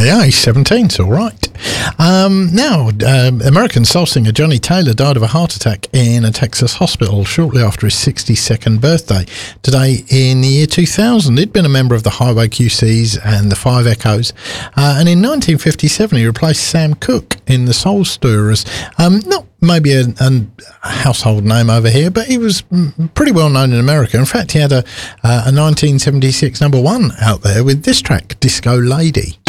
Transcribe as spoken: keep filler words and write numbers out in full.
Yeah, he's seventeen, it's all right. Um, now, um, American soul singer Johnny Taylor died of a heart attack in a Texas hospital shortly after his sixty-second birthday. Today, in the year two thousand, he'd been a member of the Highway Q Cs and the Five Echoes, uh, and in nineteen fifty-seven, he replaced Sam Cooke in the Soul Stirrers. Um, not maybe a, a household name over here, but he was pretty well known in America. In fact, he had a, uh, a nineteen seventy-six number one out there with this track, Disco Lady.